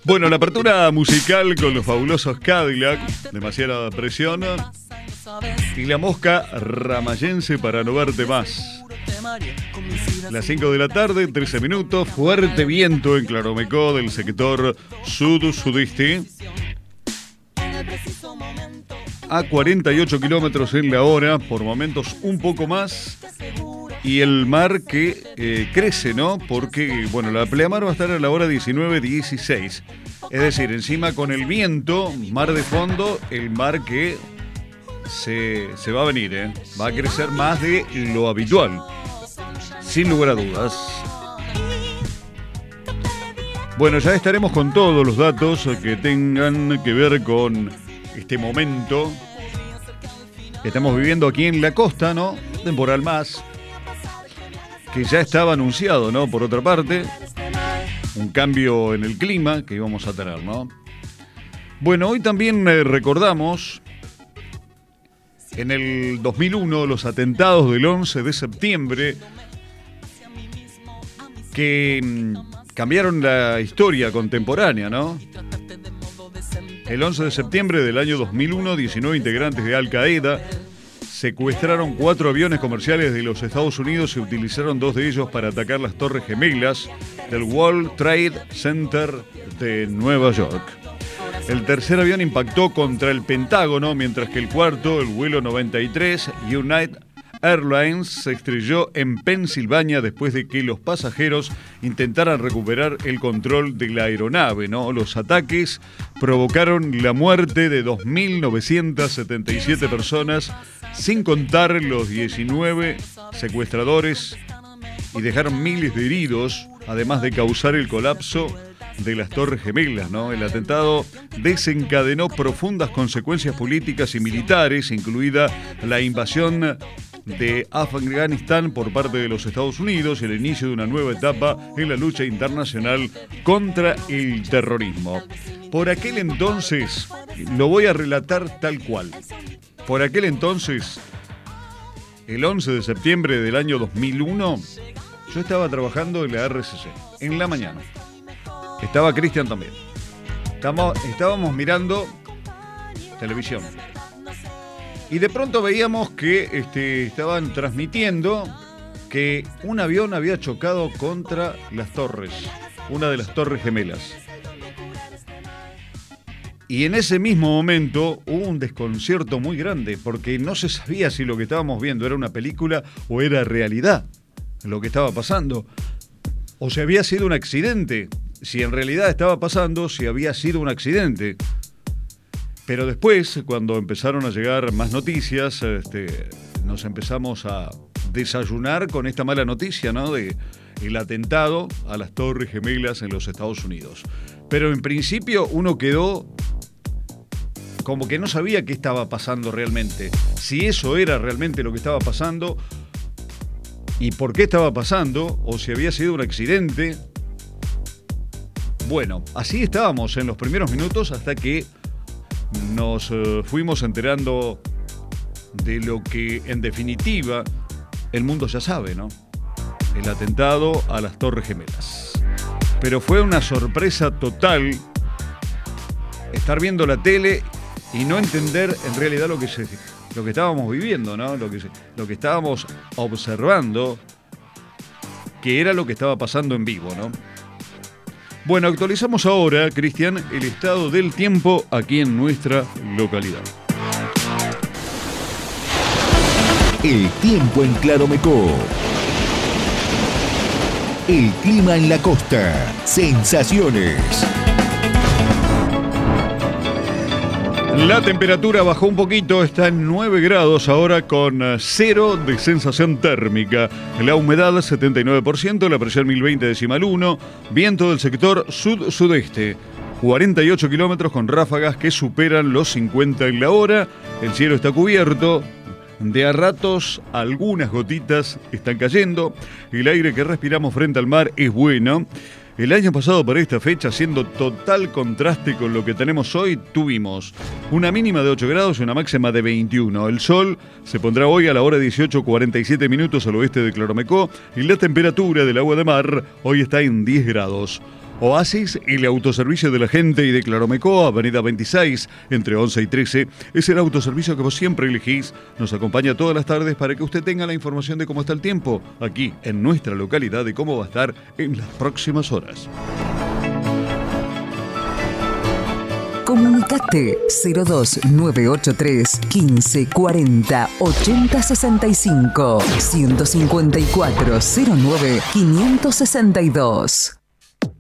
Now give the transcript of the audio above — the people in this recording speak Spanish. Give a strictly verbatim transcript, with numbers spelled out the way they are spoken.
Bueno, la apertura musical con los fabulosos Cadillac, Demasiada Presión, y La Mosca Ramayense para no verte más. Las cinco de la tarde, trece minutos, fuerte viento en Claromecó del sector sud-sudeste a cuarenta y ocho kilómetros en la hora, por momentos un poco más. Y el mar que eh, crece, ¿no? Porque, bueno, la pleamar va a estar a la hora diecinueve dieciséis. Es decir, encima con el viento, mar de fondo, el mar que se, se va a venir, ¿eh? Va a crecer más de lo habitual, sin lugar a dudas. Bueno, ya estaremos con todos los datos que tengan que ver con este momento que estamos viviendo aquí en la costa, ¿no? Temporal más, que ya estaba anunciado, ¿no? Por otra parte, un cambio en el clima que íbamos a tener, ¿no? Bueno, hoy también eh, recordamos en el dos mil uno los atentados del once de septiembre que mm, cambiaron la historia contemporánea, ¿no? El once de septiembre del año dos mil uno, diecinueve integrantes de Al Qaeda secuestraron cuatro aviones comerciales de los Estados Unidos y utilizaron dos de ellos para atacar las Torres Gemelas del World Trade Center de Nueva York. El tercer avión impactó contra el Pentágono, mientras que el cuarto, el vuelo noventa y tres, United Airlines, se estrelló en Pensilvania después de que los pasajeros intentaran recuperar el control de la aeronave, ¿no? Los ataques provocaron la muerte de dos mil novecientas setenta y siete personas, sin contar los diecinueve secuestradores, y dejaron miles de heridos, además de causar el colapso de las Torres Gemelas, ¿no? El atentado desencadenó profundas consecuencias políticas y militares, incluida la invasión de Afganistán por parte de los Estados Unidos y el inicio de una nueva etapa en la lucha internacional contra el terrorismo. Por aquel entonces, lo voy a relatar tal cual. Por aquel entonces, el once de septiembre del año dos mil uno, yo estaba trabajando en la R C C, en la mañana. Estaba Cristian también. Estamos, estábamos mirando televisión. Y de pronto veíamos que este, estaban transmitiendo que un avión había chocado contra las torres, una de las Torres Gemelas. Y en ese mismo momento hubo un desconcierto muy grande, porque no se sabía si lo que estábamos viendo era una película o era realidad, lo que estaba pasando. O si había sido un accidente, si en realidad estaba pasando, si había sido un accidente. Pero después, cuando empezaron a llegar más noticias, este, nos empezamos a desayunar con esta mala noticia, ¿no? De el atentado a las Torres Gemelas en los Estados Unidos. Pero en principio uno quedó como que no sabía qué estaba pasando realmente. Si eso era realmente lo que estaba pasando y por qué estaba pasando, o si había sido un accidente. Bueno, así estábamos en los primeros minutos hasta que nos uh, fuimos enterando de lo que en definitiva el mundo ya sabe, ¿no? El atentado a las Torres Gemelas. Pero fue una sorpresa total estar viendo la tele y no entender en realidad lo que se, lo que estábamos viviendo, ¿no? Lo que se, lo que estábamos observando, que era lo que estaba pasando en vivo, ¿no? Bueno, actualizamos ahora, Cristian, el estado del tiempo aquí en nuestra localidad. El tiempo en Claromecó. El clima en la costa. Sensaciones. La temperatura bajó un poquito, está en nueve grados ahora con cero de sensación térmica. La humedad setenta y nueve por ciento, la presión mil veinte decimal uno, viento del sector sud-sudeste, cuarenta y ocho kilómetros con ráfagas que superan los cincuenta en la hora. El cielo está cubierto, de a ratos algunas gotitas están cayendo. El aire que respiramos frente al mar es bueno. El año pasado para esta fecha, haciendo total contraste con lo que tenemos hoy, tuvimos una mínima de ocho grados y una máxima de veintiuno. El sol se pondrá hoy a la hora dieciocho cuarenta y siete minutos al oeste de Claromecó y la temperatura del agua de mar hoy está en diez grados. Oasis, el autoservicio de la gente y de Claromeco, avenida veintiséis, entre once y trece, es el autoservicio que vos siempre elegís. Nos acompaña todas las tardes para que usted tenga la información de cómo está el tiempo aquí en nuestra localidad y cómo va a estar en las próximas horas. Comunicate cero dos nueve ocho tres quince cuarenta ochenta sesenta y cinco ciento cincuenta y cuatro cero nueve quinientos sesenta y dos.